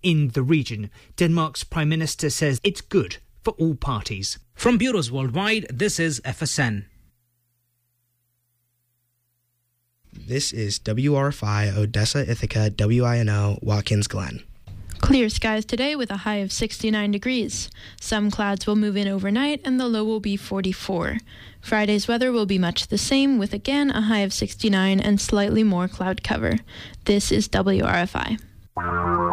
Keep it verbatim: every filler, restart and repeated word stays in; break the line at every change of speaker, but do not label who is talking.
in the region. Denmark's Prime Minister says it's good for all parties.
From bureaus worldwide, this is F S N.
This is W R F I Odessa, Ithaca, W I N O, Watkins Glen.
Clear skies today with a high of sixty-nine degrees. Some clouds will move in overnight and the low will be forty-four. Friday's weather will be much the same with again a high of sixty-nine and slightly more cloud cover. This is W R F I.